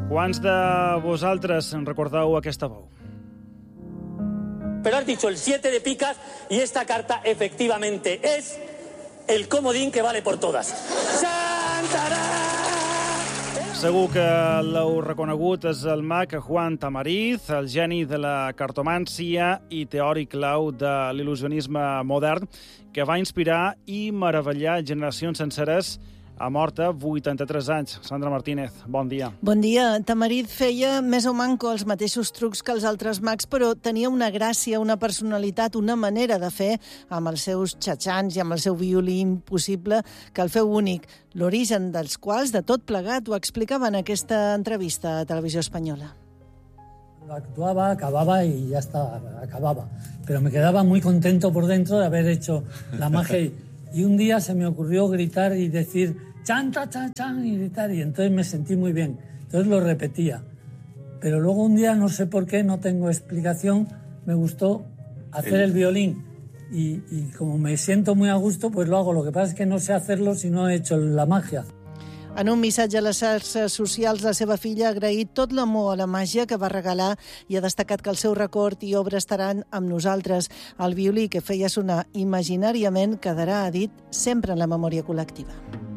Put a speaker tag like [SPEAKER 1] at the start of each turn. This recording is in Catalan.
[SPEAKER 1] Quants de vosaltres en recordeu aquesta veu?
[SPEAKER 2] Pero has dicho el 7 de picas y esta carta efectivamente es el comodín que vale por todas.
[SPEAKER 1] Segur que l'heu reconegut, és el mag Juan Tamariz, el geni de la cartomància i teòric clau de l'il·lusionisme modern, que va inspirar i meravellar generacions senceres a mort a 83 anys. Sandra Martínez, bon dia.
[SPEAKER 3] Bon dia. Tamariz feia més o manco els mateixos trucs que els altres mags, però tenia una gràcia, una personalitat, una manera de fer amb els seus txatxans i amb el seu violí impossible que el feu únic, l'origen dels quals, de tot plegat, ho explicava en aquesta entrevista a Televisió Espanyola.
[SPEAKER 4] Actuaba, acababa y ya está, acababa. Pero me quedaba muy contento por dentro de haber hecho la magia. Y un día se me ocurrió gritar y decir chan, ta, chan, chan, y gritar, y entonces me sentí muy bien. Entonces lo repetía. Pero luego un día, no sé por qué, no tengo explicación, me gustó hacer el violín. Y como me siento muy a gusto, pues lo hago. Lo que pasa es que no sé hacerlo si no he hecho la magia.
[SPEAKER 3] En un missatge a les xarxes socials, la seva filla ha agraït tot l'amor a la màgia que va regalar i ha destacat que el seu record i obra estaran amb nosaltres. El violí que feia sonar imaginàriament quedarà, ha dit, sempre en la memòria col·lectiva.